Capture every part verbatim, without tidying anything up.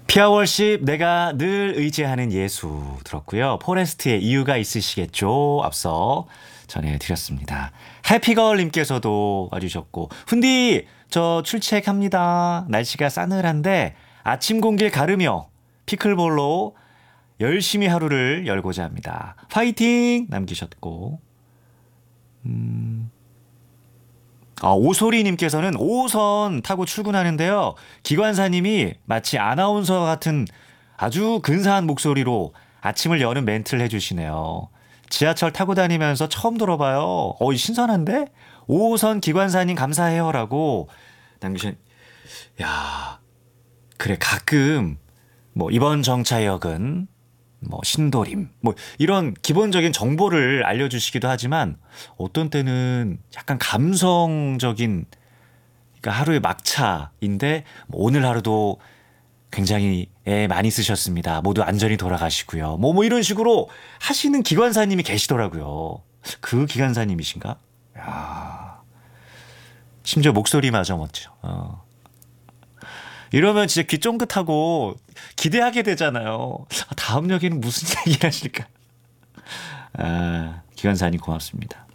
피아월십 내가 늘 의지하는 예수 들었고요. 포레스트의 이유가 있으시겠죠. 앞서 전해드렸습니다. 해피걸님께서도 와주셨고 훈디 저 출첵합니다. 날씨가 싸늘한데 아침 공길 가르며 피클볼로 열심히 하루를 열고자 합니다. 파이팅 남기셨고 음... 아, 오소리님께서는 오호선 타고 출근하는데요. 기관사님이 마치 아나운서 같은 아주 근사한 목소리로 아침을 여는 멘트를 해주시네요. 지하철 타고 다니면서 처음 들어봐요. 어, 신선한데? 오호선 기관사님 감사해요. 라고 남기신, 야, 그래, 가끔, 뭐, 이번 정차역은 뭐 신도림 뭐 이런 기본적인 정보를 알려주시기도 하지만 어떤 때는 약간 감성적인 그러니까 하루의 막차인데 뭐 오늘 하루도 굉장히 애 많이 쓰셨습니다. 모두 안전히 돌아가시고요. 뭐, 뭐 이런 식으로 하시는 기관사님이 계시더라고요. 그 기관사님이신가? 야, 심지어 목소리마저 멋져. 어. 이러면 진짜 귀 쫑긋하고 기대하게 되잖아요. 아, 다음 역에는 무슨 얘기를 하실까? 아, 기관사님 고맙습니다.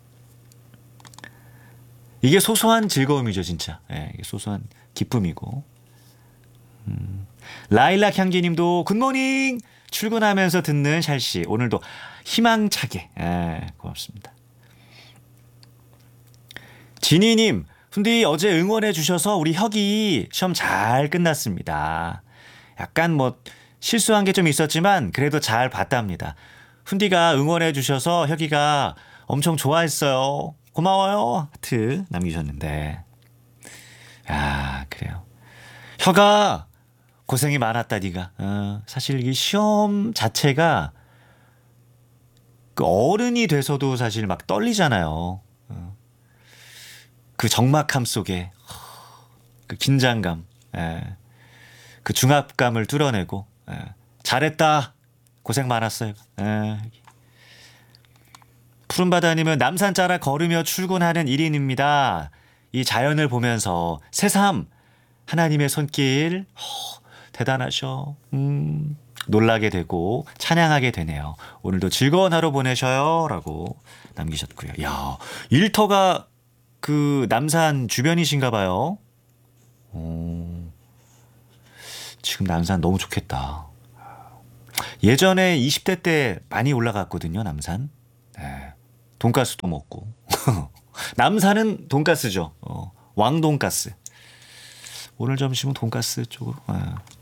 이게 소소한 즐거움이죠, 진짜. 예, 이게 소소한 기쁨이고. 음. 라일락 향기님도 굿모닝! 출근하면서 듣는 샬씨. 오늘도 희망차게. 예, 고맙습니다. 진희님, 훈디 어제 응원해 주셔서 우리 혁이 시험 잘 끝났습니다. 약간 뭐 실수한 게 좀 있었지만 그래도 잘 봤답니다. 훈디가 응원해 주셔서 혁이가 엄청 좋아했어요. 고마워요. 하트 남기셨는데. 야, 그래요. 혁아 고생이 많았다 네가. 어, 사실 이 시험 자체가 그 어른이 돼서도 사실 막 떨리잖아요. 어. 그 적막함 속에 그 긴장감, 예. 그 중압감을 뚫어내고 예. 잘했다, 고생 많았어요. 예. 푸른바다님은 남산 따라 걸으며 출근하는 일 인입니다. 이 자연을 보면서 새삼 하나님의 손길 허, 대단하셔. 음, 놀라게 되고 찬양하게 되네요. 오늘도 즐거운 하루 보내셔요 라고 남기셨고요. 야, 일터가 그 남산 주변이신가 봐요. 오, 지금 남산 너무 좋겠다. 예전에 이십 대 때 많이 올라갔거든요, 남산. 네, 돈가스도 먹고. 남산은 돈가스죠. 어, 왕돈가스. 오늘 점심은 돈가스 쪽으로. 네.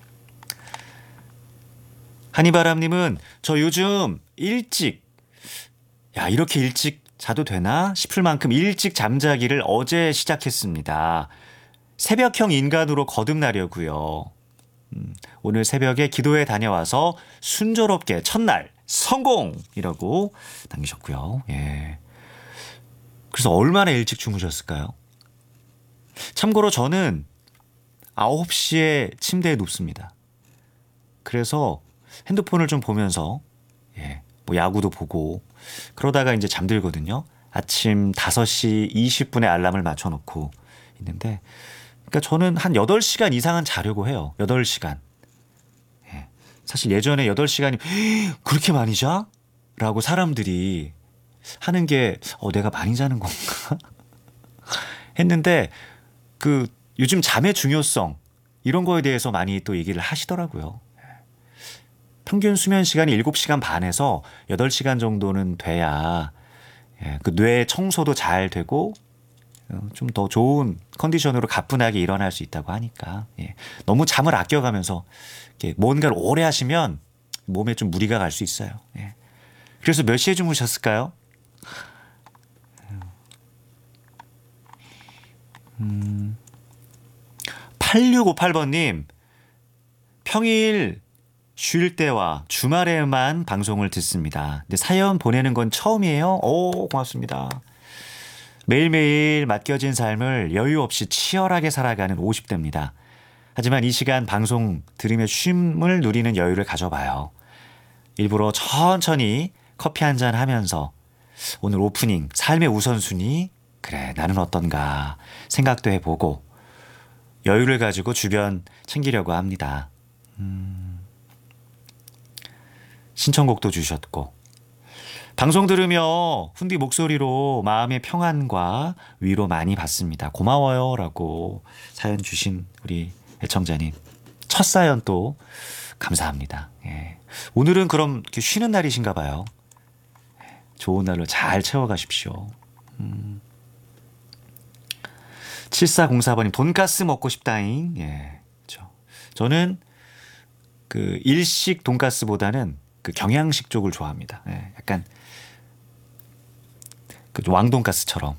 한이바람님은 저 요즘 일찍, 야, 이렇게 일찍 자도 되나 싶을 만큼 일찍 잠자기를 어제 시작했습니다. 새벽형 인간으로 거듭나려고요. 음, 오늘 새벽에 기도에 다녀와서 순조롭게 첫날 성공이라고 남기셨고요. 예. 그래서 얼마나 일찍 주무셨을까요? 참고로 저는 아홉 시에 침대에 눕습니다. 그래서 핸드폰을 좀 보면서 예, 뭐 야구도 보고 그러다가 이제 잠들거든요. 아침 다섯 시 이십 분에 알람을 맞춰놓고 있는데, 그러니까 저는 한 여덟 시간 이상은 자려고 해요. 여덟 시간. 예. 사실 예전에 여덟 시간이 그렇게 많이 자? 라고 사람들이 하는 게 어, 내가 많이 자는 건가? 했는데 그 요즘 잠의 중요성 이런 거에 대해서 많이 또 얘기를 하시더라고요. 평균 수면 시간이 일곱 시간 반에서 여덟 시간 정도는 돼야 그 뇌 청소도 잘 되고 좀 더 좋은 컨디션으로 가뿐하게 일어날 수 있다고 하니까 예. 너무 잠을 아껴가면서 뭔가를 오래 하시면 몸에 좀 무리가 갈 수 있어요. 예. 그래서 몇 시에 주무셨을까요? 음, 팔육오팔 번님 평일 쉴 때와 주말에만 방송을 듣습니다. 근데 사연 보내는 건 처음이에요. 오, 고맙습니다. 매일매일 맡겨진 삶을 여유 없이 치열하게 살아가는 오십 대입니다. 하지만 이 시간 방송 들으며 쉼을 누리는 여유를 가져봐요. 일부러 천천히 커피 한잔 하면서 오늘 오프닝 삶의 우선순위, 그래 나는 어떤가 생각도 해보고 여유를 가지고 주변 챙기려고 합니다. 음... 신청곡도 주셨고 방송 들으며 훈디 목소리로 마음의 평안과 위로 많이 받습니다. 고마워요 라고 사연 주신 우리 애청자님 첫 사연 또 감사합니다. 예. 오늘은 그럼 이렇게 쉬는 날이신가 봐요. 좋은 날로 잘 채워가십시오. 음. 칠사공사 번님 돈가스 먹고 싶다잉. 예, 그렇죠. 저는 그 일식 돈가스보다는 그 경양식 쪽을 좋아합니다. 예, 약간 그 왕돈가스처럼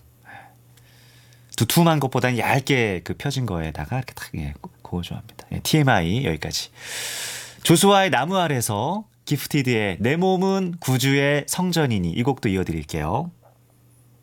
두툼한 것보다는 얇게 그 펴진 거에다가 이렇게 딱 예, 그거 좋아합니다. 예, 티엠아이 여기까지. 조수아의 나무 아래서 기프티드의 내 몸은 구주의 성전이니 이 곡도 이어드릴게요.